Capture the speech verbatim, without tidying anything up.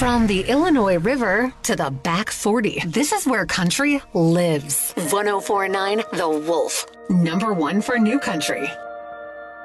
From the Illinois River to the back forty, this is where country lives. one oh four point nine The Wolf, number one for new country.